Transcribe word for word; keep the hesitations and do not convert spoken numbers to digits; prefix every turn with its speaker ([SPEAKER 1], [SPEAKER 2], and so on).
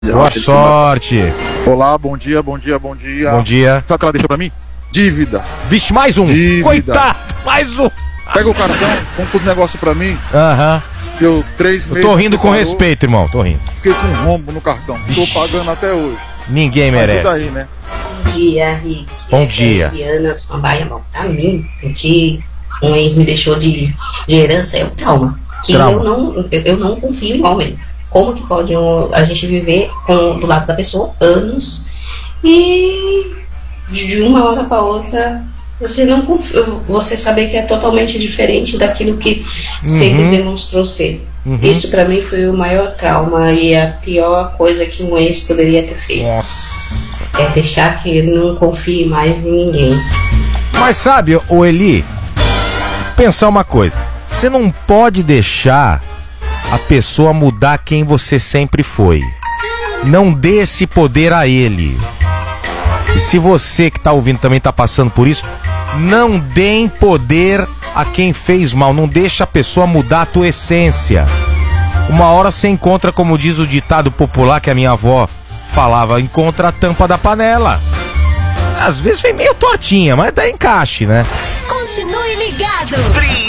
[SPEAKER 1] Boa sorte.
[SPEAKER 2] Olá, bom dia, bom dia, bom dia.
[SPEAKER 1] Bom dia.
[SPEAKER 2] Sabe o que ela deixou pra mim? Dívida.
[SPEAKER 1] Vixe, mais um.
[SPEAKER 2] Dívida.
[SPEAKER 1] Coitado, mais um.
[SPEAKER 2] Pega o cartão, compra os negócios pra mim.
[SPEAKER 1] Aham.
[SPEAKER 2] Eu três meses.
[SPEAKER 1] Eu tô rindo com
[SPEAKER 2] separou,
[SPEAKER 1] respeito, irmão. Tô rindo.
[SPEAKER 2] Fiquei com um rombo no cartão.
[SPEAKER 1] Vixe.
[SPEAKER 2] Tô pagando até hoje.
[SPEAKER 1] Ninguém merece.
[SPEAKER 2] Ajuda aí, né?
[SPEAKER 3] Bom dia, Rick.
[SPEAKER 1] Bom dia.
[SPEAKER 3] Diana do Sambaia, bom, pra mim, que um ex me deixou de, de herança é um trauma. Que
[SPEAKER 1] Trauma.
[SPEAKER 3] eu não, eu, eu não confio em homem. Como que pode um, a gente viver com, do lado da pessoa anos e de uma hora para outra você não confia, você saber que é totalmente diferente daquilo que
[SPEAKER 1] Uhum.
[SPEAKER 3] sempre demonstrou ser.
[SPEAKER 1] Uhum.
[SPEAKER 3] Isso para mim foi o maior trauma e a pior coisa que um ex poderia ter feito.
[SPEAKER 1] Nossa.
[SPEAKER 3] É deixar que ele não confie mais em ninguém.
[SPEAKER 1] Mas sabe, ô Eli, pensar uma coisa. Você não pode deixar a pessoa mudar quem você sempre foi. Não dê esse poder a ele. E se você que tá ouvindo também tá passando por isso, não deem poder a quem fez mal. Não deixa a pessoa mudar a tua essência. Uma hora você encontra, como diz o ditado popular que a minha avó falava, encontra a tampa da panela. Às vezes vem meio tortinha, mas dá encaixe, né?
[SPEAKER 4] Continue ligado.